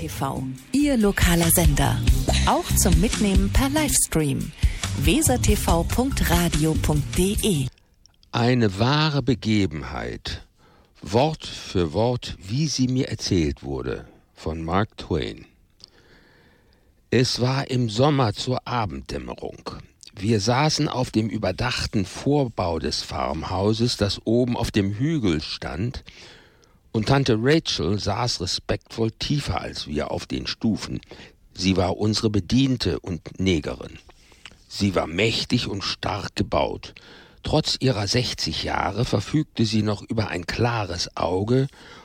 Weser-TV, Ihr lokaler Sender. Auch zum Mitnehmen per Livestream. wesertv.radio.de. Eine wahre Begebenheit, Wort für Wort, wie sie mir erzählt wurde, von Mark Twain. Es war im Sommer zur Abenddämmerung. Wir saßen auf dem überdachten Vorbau des Farmhauses, das oben auf dem Hügel stand, und Tante Rachel saß respektvoll tiefer als wir auf den Stufen. Sie war unsere Bediente und Negerin. Sie war mächtig und stark gebaut. Trotz ihrer 60 Jahre verfügte sie noch über ein klares Auge